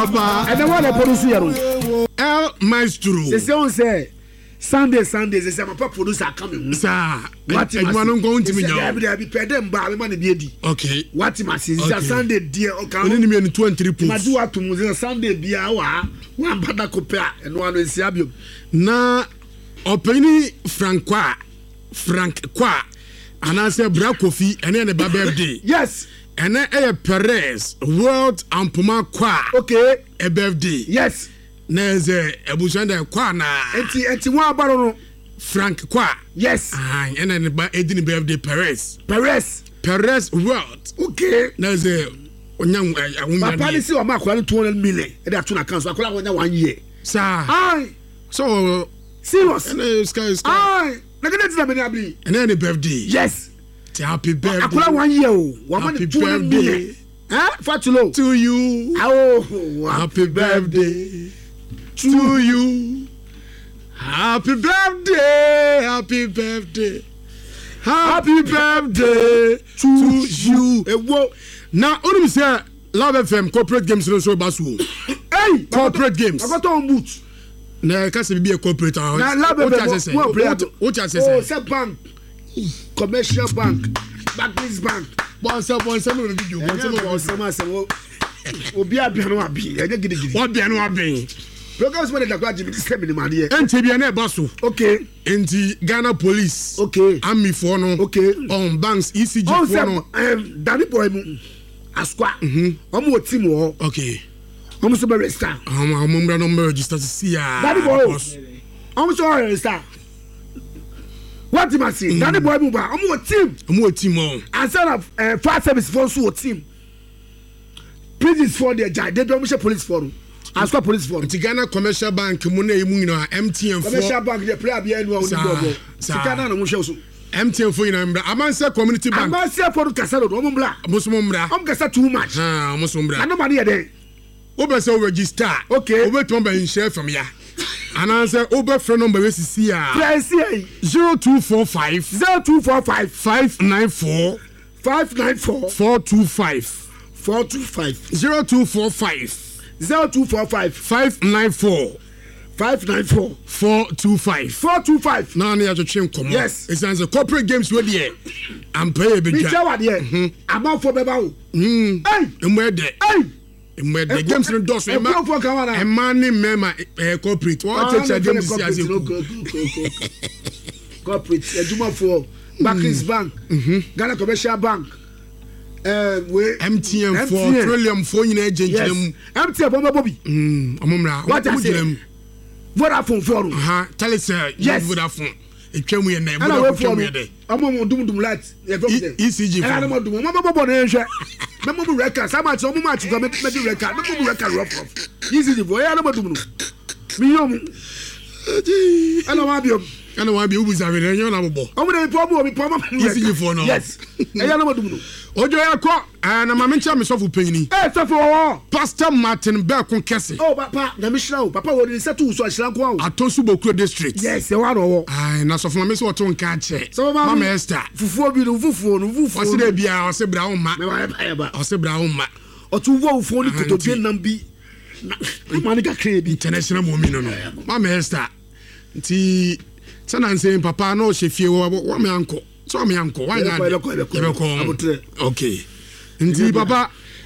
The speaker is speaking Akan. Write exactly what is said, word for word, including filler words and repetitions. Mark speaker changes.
Speaker 1: And the one I produce here.
Speaker 2: El Maestro.
Speaker 1: They say on say Sunday Sunday they say my papa producer coming.
Speaker 2: Sir,
Speaker 1: what
Speaker 2: you want going to me now?
Speaker 1: I be pay them ba man dey di.
Speaker 2: Okay.
Speaker 1: What you must say Sunday dear okay.
Speaker 2: Only me two and three points.
Speaker 1: Ma do what to Sunday bia wa one bada kopia and one is abium.
Speaker 2: Na openi Francois Frank Kwa and I say Bra Kofi and then the birthday.
Speaker 1: Yes.
Speaker 2: And then a Perez World Ampuma Kwa.
Speaker 1: Okay.
Speaker 2: A birthday.
Speaker 1: Yes.
Speaker 2: Neze Ebushanda Kwa na.
Speaker 1: Enti enti wa barono.
Speaker 2: Frank Kwa.
Speaker 1: Yes.
Speaker 2: Ah, and then the Edini birthday Perez.
Speaker 1: Perez.
Speaker 2: Perez World.
Speaker 1: Okay.
Speaker 2: Neze Onyang
Speaker 1: Woman. Papa ni si o ma kwa two hundred million. E da to na council. Akola wonya one year.
Speaker 2: Sir.
Speaker 1: Aye.
Speaker 2: So
Speaker 1: serious.
Speaker 2: And then sky sky.
Speaker 1: Aye. Na get na me na bi.
Speaker 2: And then the birthday.
Speaker 1: Yes.
Speaker 2: Happy birthday.
Speaker 1: Akola one year o.
Speaker 2: Happy birthday.
Speaker 1: Huh? Fatulo.
Speaker 2: To you.
Speaker 1: Oh,
Speaker 2: happy birthday. To you. Happy birthday. Happy birthday. Happy birthday to you. Now, only say Love F M corporate games no so basu. Hey, corporate games.
Speaker 1: I got on boot.
Speaker 2: Na kasi be a corporate.
Speaker 1: Na Love F M.
Speaker 2: What you say?
Speaker 1: Oh, say bank. Commercial bank. Barclays Bank.
Speaker 2: Bon say bon say no video. Bon say no
Speaker 1: say say obi abia no abi. Enye gidigidi.
Speaker 2: What bia no abi.
Speaker 1: Programs when the graduate be seven in money.
Speaker 2: Enti bia na basu.
Speaker 1: Okay.
Speaker 2: Enti Ghana police.
Speaker 1: Okay.
Speaker 2: Army for no.
Speaker 1: Okay.
Speaker 2: On banks E C G for no.
Speaker 1: Um Danny boy mu. Asqua. Mhm. Omo team wo.
Speaker 2: Okay.
Speaker 1: Omo so be register.
Speaker 2: Omo omo number register to see ah.
Speaker 1: Danny boy. Omo so register. What team I see? Danny boy mu ba. Omo team.
Speaker 2: Omo team on.
Speaker 1: Answer of uh, fire service for so team. Police for the judge. They don't police for. Asqua police for.
Speaker 2: The Ghana Commercial Bank mu na emu nyina M T N for.
Speaker 1: Commercial Bank the player be enu oni bobo. Sika na no mo hwe so.
Speaker 2: M T N for ina mbra. Amanse Community Bank.
Speaker 1: Amanse for kasado do mo mbra.
Speaker 2: Moso mbra.
Speaker 1: Om kasa too much.
Speaker 2: Ah, moso mbra.
Speaker 1: Ano mani ye dey.
Speaker 2: Obe say register.
Speaker 1: Okay.
Speaker 2: Obe to number share from ya. And answer Obe friend number we see ya.
Speaker 1: Press here.
Speaker 2: zero two four five
Speaker 1: zero two four five
Speaker 2: five nine four
Speaker 1: five nine four
Speaker 2: four two five
Speaker 1: four two five
Speaker 2: zero two four five
Speaker 1: zero two four five
Speaker 2: five nine four
Speaker 1: five nine four
Speaker 2: four two five
Speaker 1: four two five.
Speaker 2: Now I to train come.
Speaker 1: Yes.
Speaker 2: It's answer corporate games with there. I'm pay a bit.
Speaker 1: Me tell what there. I'm out for beba o.
Speaker 2: Hmm.
Speaker 1: Hey.
Speaker 2: And where there?
Speaker 1: Hey.
Speaker 2: Mwe the games no dos e ma e ma ni mema corporate what take the games see as
Speaker 1: corporate ejuma for Barclays Bank Ghana Commercial Bank eh we
Speaker 2: M T N for Trillium for nyina agenjem
Speaker 1: M T N for bobi
Speaker 2: mm omomra
Speaker 1: what I say Vodafone for
Speaker 2: aha tell us Vodafone etwa mu ye na
Speaker 1: Vodafone mu ye de omo dum dum light
Speaker 2: E C G
Speaker 1: for na mo dum mo bobo na ehwe me mo record sa ma cho mo ma cho me me di record me mo record rough rough E C G for ya na mo dum no mi yom ana wa biom
Speaker 2: ana wa bi ubu za we na na bobo
Speaker 1: omo na mi po mo mi po ma
Speaker 2: E C G for no
Speaker 1: yes e ya na mo dum no
Speaker 2: ojo ya ko na ma mencha me sofu panyini
Speaker 1: eh sofu wo
Speaker 2: Pastor Martin Bekon Kese
Speaker 1: oh papa na me shira o papa wo ni setu so shira ko
Speaker 2: a Atosu Bokuro district
Speaker 1: yes e wa ro wo
Speaker 2: ai na sofu me so to nka che
Speaker 1: mama
Speaker 2: Esther
Speaker 1: fufuo bi no fufuo no fufuo
Speaker 2: o se de bia o se bra wo ma
Speaker 1: me wa ba ba
Speaker 2: o se bra wo ma
Speaker 1: o tu wo fufuo ni kotodwe nam bi na ma ni ka kre bi
Speaker 2: international mo mi no no mama Esther ti sana nse papa no she fie wo me anko so me anko wa nya
Speaker 1: okay
Speaker 2: nti papa